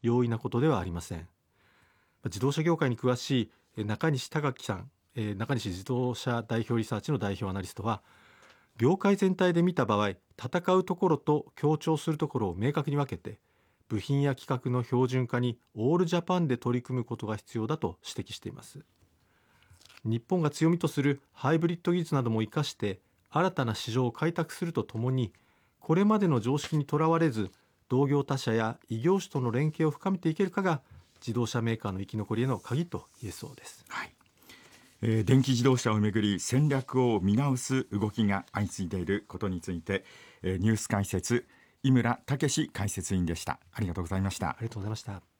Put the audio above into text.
容易なことではありません。自動車業界に詳しい中西孝樹さん、中西自動車代表リサーチの代表アナリストは、業界全体で見た場合、戦うところと協調するところを明確に分けて、部品や規格の標準化にオールジャパンで取り組むことが必要だと指摘しています。日本が強みとするハイブリッド技術なども生かして新たな市場を開拓するとともに、これまでの常識にとらわれず同業他社や異業種との連携を深めていけるかが自動車メーカーの生き残りへの鍵と言えそうです。 はい。電気自動車をめぐり戦略を見直す動きが相次いでいることについて、ニュース解説井村武解説委員でした。ありがとうございました。 ありがとうございました。